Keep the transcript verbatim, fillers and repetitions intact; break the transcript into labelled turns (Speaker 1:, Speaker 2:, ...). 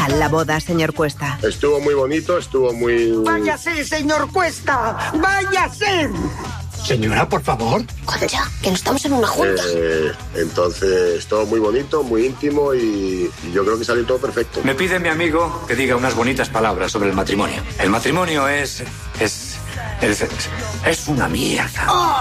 Speaker 1: tal la boda, señor Cuesta?
Speaker 2: Estuvo muy bonito, estuvo muy...
Speaker 3: ¡Váyase, señor Cuesta! ¡Váyase!
Speaker 4: Señora, por favor.
Speaker 5: Concha, que no estamos en una junta.
Speaker 2: Eh, entonces, todo muy bonito, muy íntimo y, y yo creo que salió todo perfecto.
Speaker 6: Me pide mi amigo que diga unas bonitas palabras sobre el matrimonio. El matrimonio es... es... es, es una mierda.
Speaker 3: ¡Oh,